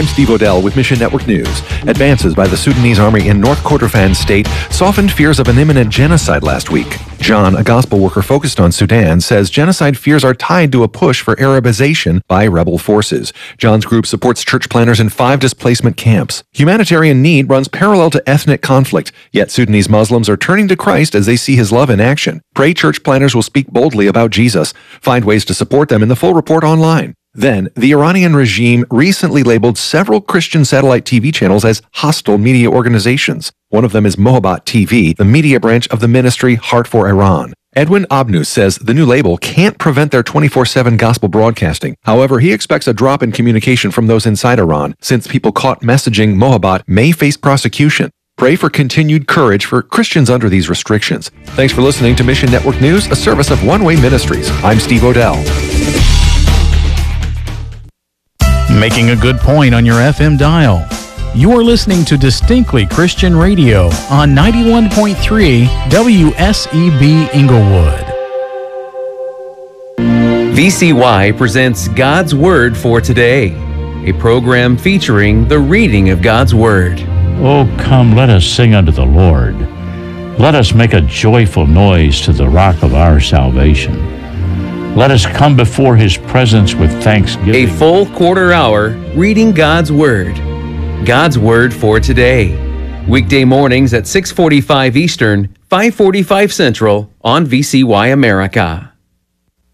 I'm Steve Odell with Mission Network News. Advances by the Sudanese army in North Kordofan state softened fears of an imminent genocide last week. John, a gospel worker focused on Sudan, says genocide fears are tied to a push for Arabization by rebel forces. John's group supports church planners in 5 displacement camps. Humanitarian need runs parallel to ethnic conflict, yet Sudanese Muslims are turning to Christ as they see his love in action. Pray church planners will speak boldly about Jesus. Find ways to support them in the full report online. Then, the Iranian regime recently labeled several Christian satellite TV channels as hostile media organizations. One of them is Mohabbat TV, the media branch of the ministry Heart for Iran. Edwin Abnus says the new label can't prevent their 24/7 gospel broadcasting. However, he expects a drop in communication from those inside Iran, since people caught messaging Mohabbat may face prosecution. Pray for continued courage for Christians under these restrictions. Thanks for listening to Mission Network News, a service of One Way Ministries. I'm Steve Odell. Making a good point on your FM dial. You are listening to Distinctly Christian Radio on 91.3 WSEB Inglewood. VCY presents God's Word for Today, a program featuring the reading of God's Word. Oh, come, let us sing unto the Lord. Let us make a joyful noise to the rock of our salvation. Let us come before his presence with thanksgiving. A full quarter hour reading God's Word. God's Word for Today. Weekday mornings at 6:45 Eastern, 5:45 Central on VCY America.